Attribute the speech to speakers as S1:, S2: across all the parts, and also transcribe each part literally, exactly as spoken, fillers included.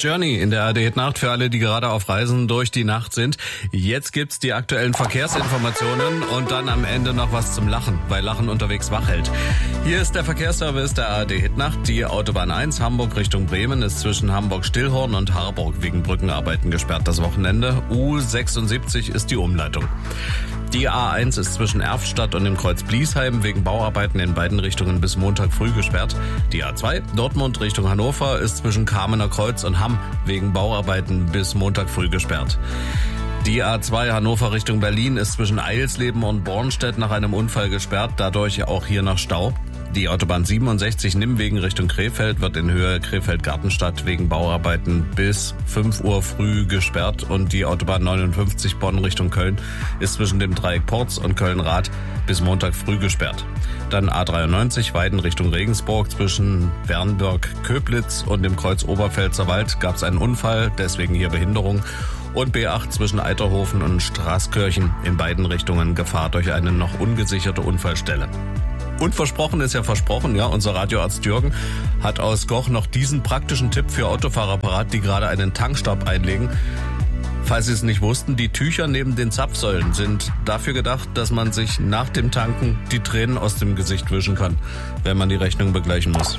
S1: Journey in der A R D-Hit-Nacht für alle, die gerade auf Reisen durch die Nacht sind. Jetzt gibt's die aktuellen Verkehrsinformationen und dann am Ende noch was zum Lachen, weil Lachen unterwegs wach hält. Hier ist der Verkehrsservice der A R D-Hit-Nacht. Die Autobahn eins Hamburg Richtung Bremen ist zwischen Hamburg-Stillhorn und Harburg wegen Brückenarbeiten gesperrt das Wochenende. U sechsundsiebzig ist die Umleitung. Die A eins ist zwischen Erftstadt und dem Kreuz Bliesheim wegen Bauarbeiten in beiden Richtungen bis Montag früh gesperrt. Die A zwei Dortmund Richtung Hannover ist zwischen Kamener Kreuz und Hamm wegen Bauarbeiten bis Montag früh gesperrt. Die A zwei Hannover Richtung Berlin ist zwischen Eilsleben und Bornstedt nach einem Unfall gesperrt, dadurch auch hier noch Stau. Die Autobahn siebenundsechzig Nimwegen Richtung Krefeld wird in Höhe Krefeld-Gartenstadt wegen Bauarbeiten bis fünf Uhr früh gesperrt und die Autobahn neunundfünfzig Bonn Richtung Köln ist zwischen dem Dreieck Porz und Köln-Rath bis Montag früh gesperrt. Dann A dreiundneunzig Weiden Richtung Regensburg zwischen Wernberg-Köblitz und dem Kreuz Oberpfälzer Wald gab es einen Unfall, deswegen hier Behinderung. Und B acht zwischen Eiterhofen und Straßkirchen in beiden Richtungen Gefahr durch eine noch ungesicherte Unfallstelle. Und versprochen ist ja versprochen, ja, unser Radioarzt Jürgen hat aus Goch noch diesen praktischen Tipp für Autofahrer parat, die gerade einen Tankstopp einlegen. Falls Sie es nicht wussten, die Tücher neben den Zapfsäulen sind dafür gedacht, dass man sich nach dem Tanken die Tränen aus dem Gesicht wischen kann, wenn man die Rechnung begleichen muss.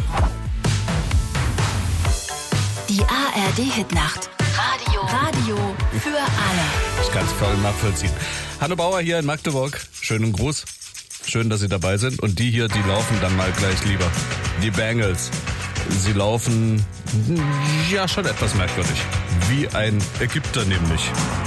S2: Die A R D-Hit-Nacht. Radio. Radio für alle.
S1: Ich kann es voll nachvollziehen. Hanno Bauer hier in Magdeburg. Schönen Gruß. Schön, dass Sie dabei sind. Und die hier, die laufen dann mal gleich lieber. Die Bangles. Sie laufen, ja, schon etwas merkwürdig. Wie ein Ägypter nämlich.